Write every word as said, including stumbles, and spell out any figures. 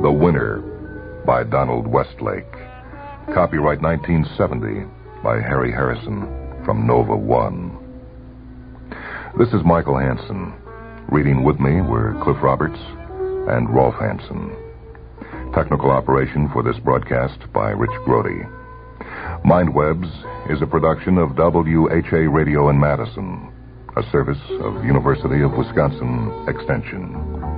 The Winner by Donald Westlake. Copyright nineteen seventy by Harry Harrison from Nova One. This is Michael Hansen. Reading with me were Cliff Roberts and Rolf Hansen. Technical operation for this broadcast by Rich Grody. Mindwebs is a production of W H A Radio in Madison, a service of University of Wisconsin Extension.